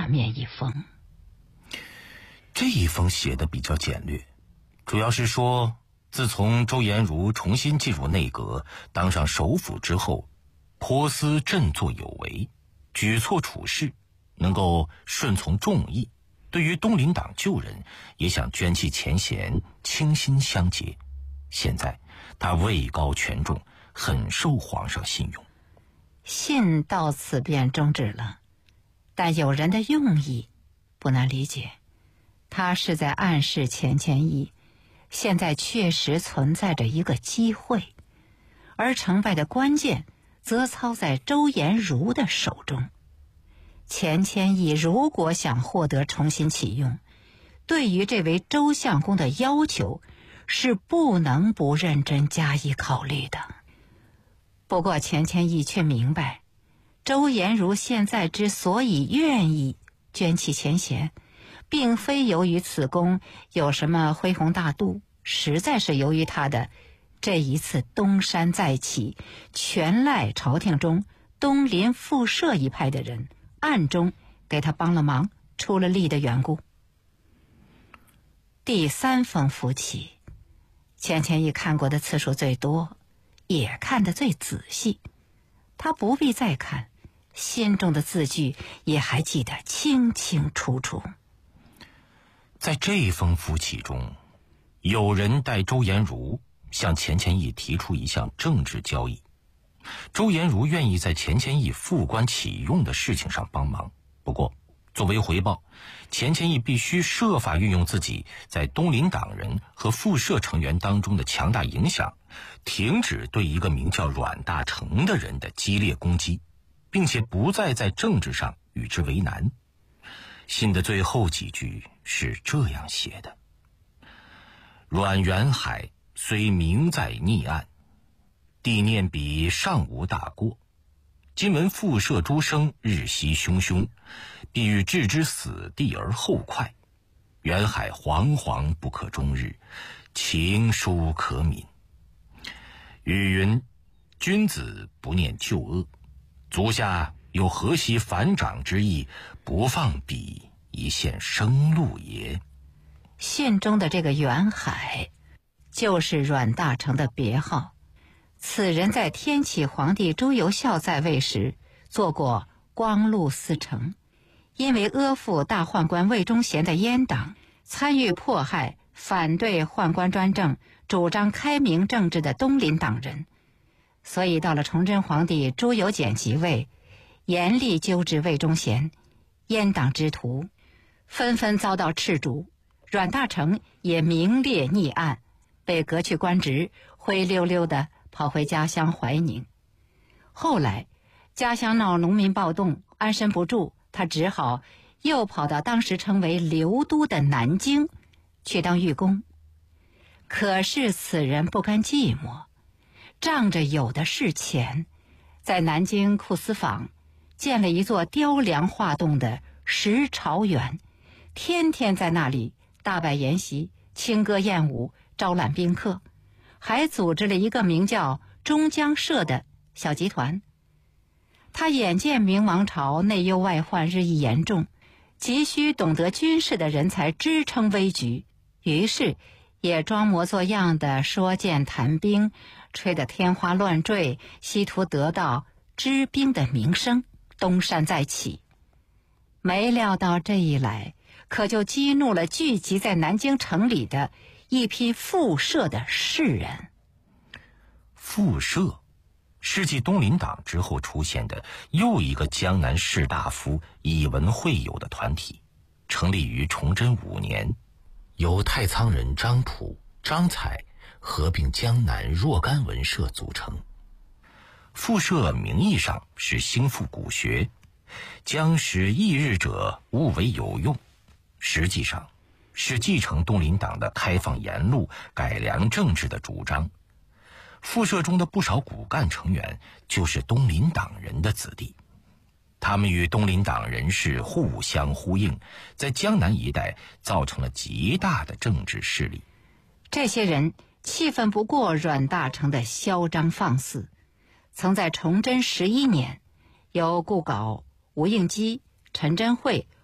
下面一封。 这一封写的比较简略，主要是说自从周延儒重新进入内阁，当上首辅之后，颇思振作有为，举措处事能够顺从众议，对于东林党旧人也想捐弃前嫌，倾心相结。现在他位高权重，很受皇上信用。 信到此便终止了，但有人的用意不难理解，他是在暗示钱谦益现在确实存在着一个机会，而成败的关键则操在周延儒的手中。钱谦益如果想获得重新启用，对于这位周相公的要求是不能不认真加以考虑的。不过钱谦益却明白，周延儒现在之所以愿意捐弃前嫌，并非由于此公有什么恢宏大度，实在是由于他的这一次东山再起，全赖朝廷中东林复社一派的人暗中给他帮了忙，出了力的缘故。第3封符起，钱谦益看过的次数最多，也看得最仔细，他不必再看，心中的字句也还记得清清楚楚。 在这封符起中，有人代周延儒向钱谦益提出一项政治交易，周延儒愿意在钱谦益副官启用的事情上帮忙，不过作为回报，钱谦益必须设法运用自己在东林党人和复社成员当中的强大影响，停止对一个名叫阮大铖的人的激烈攻击，并且不再在政治上与之为难。信的最后几句是这样写的：阮元海虽名在逆案，帝念彼尚无大过，今闻复社诸生日夕汹汹，必欲置之死地而后快。元海惶惶不可终日，情疏可悯。语云：君子不念旧恶，足下有何惜反掌之意，不放彼一线生路也。 信中的这个元海就是阮大铖的别号，此人在天启皇帝朱由校在位时做过光禄司丞，因为阿附大宦官魏忠贤的阉党，参与迫害反对宦官专政、主张开明政治的东林党人，所以到了崇祯皇帝朱由检即位，严厉纠治魏忠贤，阉党之徒纷纷遭到斥逐，阮大铖也名列逆案，被革去官职，灰溜溜地跑回家乡怀宁。后来家乡闹农民暴动，安身不住，他只好又跑到当时称为流都的南京去当狱工。可是此人不甘寂寞，仗着有的是钱，在南京库司坊建了一座雕梁画栋的石朝园，天天在那里大摆筵席，轻歌艳舞，招揽宾客，还组织了一个名叫中江社的小集团。他眼见明王朝内忧外患日益严重，急需懂得军事的人才支撑危局，于是也装模作样的说剑谈兵，吹得天花乱坠，希图得到知兵的名声，东山再起。没料到这一来，可就激怒了聚集在南京城里的一批复社的士人。 复社是继东林党之后出现的又一个江南士大夫以文会友的团体，成立于崇祯5年，由太仓人张溥、张采合并江南若干文社组成。复社名义上是兴复古学，将使异日者务为有用，实际上是继承东林党的开放言路、改良政治的主张。复社中的不少骨干成员就是东林党人的子弟，他们与东林党人士互相呼应，在江南一带造成了极大的政治势力。 这些人气愤不过阮大铖的嚣张放肆，曾在崇祯11年由顾杲、吴应基、陈真慧、